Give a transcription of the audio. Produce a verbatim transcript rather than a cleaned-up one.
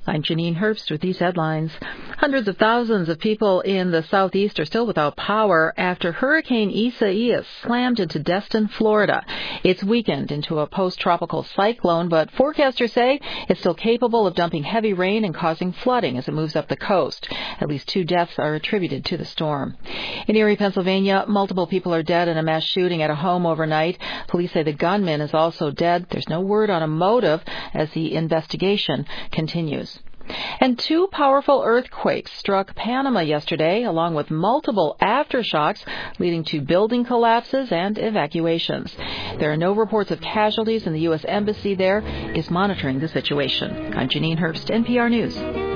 I'm Janine Herbst with these headlines. Hundreds of thousands of people in the southeast are still without power after Hurricane Isaias slammed into Destin, Florida. It's weakened into a post-tropical cyclone, but forecasters say it's still capable of dumping heavy rain and causing flooding as it moves up the coast. At least two deaths are attributed to the storm. In Erie, Pennsylvania, multiple people are dead in a mass shooting at a home overnight. Police say the gunman is also dead. There's no word on a motive as the investigation continues. And two powerful earthquakes struck Panama yesterday, along with multiple aftershocks, leading to building collapses and evacuations. There are no reports of casualties, and the U S Embassy there is monitoring the situation. I'm Janine Herbst, N P R News.